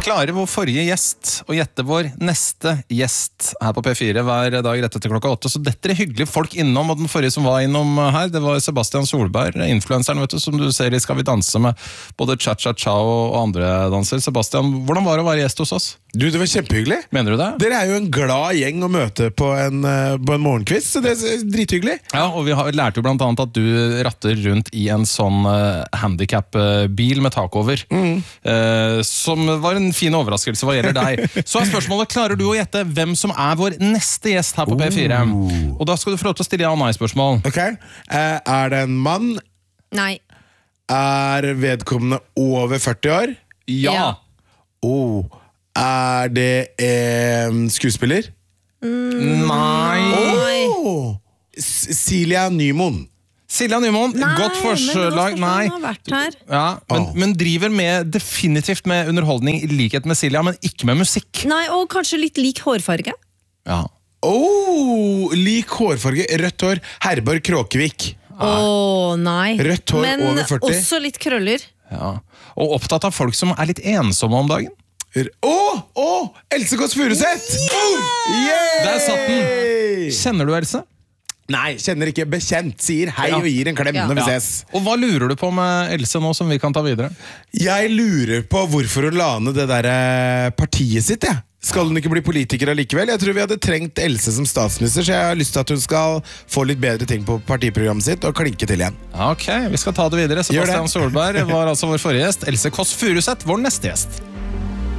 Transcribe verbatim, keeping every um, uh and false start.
Klarer vår forrige gjest å gjette vår neste gjest her på P fire hver dag rett etter klokka åtte, så dette er hyggelige folk innom, og den forrige som var innom her, det var Sebastian Solberg, influenseren, vet du, som du ser i Skal vi danse med både Cha-Cha-Cha og andre danser. Sebastian, hvordan var det å være gjest hos oss? Du, det var kjempehyggelig. Mener du det? Dere er jo en glad gjeng å møte på en, på en morgenkvist, så det er drithyggelig. Ja, og vi har, lærte jo blant annet at du ratter rundt i en sånn uh, handicap-bil med tak over, mm. uh, som var en fin overraskelse hva gjelder deg. Så er spørsmålet, klarer du å gjette hvem som er vår neste gjest her på P fire? Oh. Og da skal du få lov til å stille ja og nei-spørsmål. Ok, uh, er det en mann? Nei. Er vedkommende over førti år? Ja. Ja. Oh. Er det en skuespiller? Mm. Nei. Oh. Silja Nymoen. Silja Nymoen, godt forslag. Nei, men vært her. Ja, men, oh. men driver med, definitivt med underholdning i likhet med Silja, men ikke med musikk. Nei, og kanskje litt lik hårfarge. Ja. Oh, lik hårfarge, rødt hår. Herborg Kråkevik. Åh, oh, nei. Rødt hår men over førti. Men også litt krøller. Ja. Og opptatt av folk som er litt ensomme om dagen. Åh, åh, Else Kåss Furuseth! Yeah! Der satt den. Kjenner du Else? Nei, kjenner ikke, bekjent, sier hei ja. Og gir en klem ja. Når vi ses. Og hva lurer du på med Else nå som vi kan ta videre? Jeg lurer på hvorfor hun la ned det der partiet sitt, ja. Skal hun ikke bli politiker allikevel? Jeg tror vi hadde trengt Else som statsminister, så jeg har lyst til at hun skal få litt bedre ting på partiprogrammet sitt og klinke til igjen. Ok, vi skal ta det videre. Sebastian Solberg var altså vår forrige gjest. Else Kåss Furuseth, vår neste gjest.